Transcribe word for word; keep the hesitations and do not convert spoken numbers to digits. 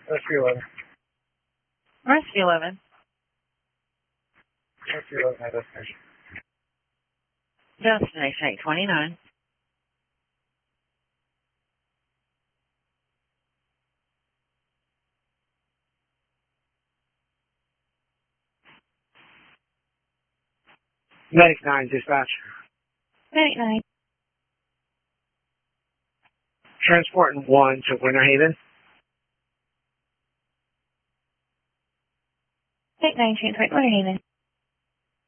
Rescue eleven. Rescue eleven. Rescue eleven, high destination. Destination eight twenty-nine. Medic nine, dispatch. Medic nine. Transporting one to Winter Haven. Medic nine, transport Winter Haven.